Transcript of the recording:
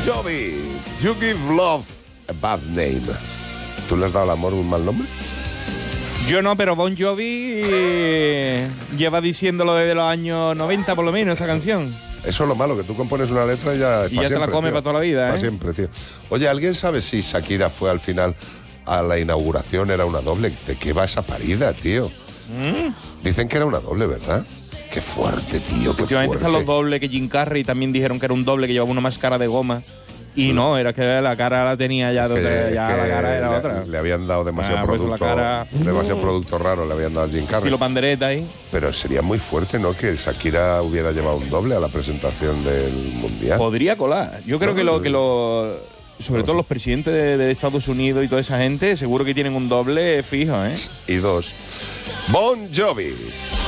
Jovi, You Give Love a Bad Name. ¿Tú le has dado al amor un mal nombre? Yo no, pero Bon Jovi lleva diciéndolo desde los años 90 por lo menos, esta canción. Eso es lo malo, que tú compones una letra y ya... Y ya te la comes para toda la vida, Para siempre, tío. Oye, ¿alguien sabe si Shakira fue al final a la inauguración, era una doble? ¿De qué va esa parida, tío? Dicen que era una doble, ¿verdad? Qué fuerte, tío, qué Últimamente fuerte. están los dobles, que Jim Carrey también dijeron que era un doble, que llevaba una máscara de goma. Y no, era que la cara la tenía ya donde ya la cara era otra. Le habían dado demasiado pues producto, demasiado producto raro, le habían dado a Jim Carrey. Y lo pandereta ahí. Pero sería muy fuerte, ¿no?, que Shakira hubiera llevado un doble a la presentación del Mundial. Podría colar. Yo creo sobre todo los presidentes de Estados Unidos y toda esa gente, seguro que tienen un doble fijo, ¿eh? Y dos. Bon Jovi.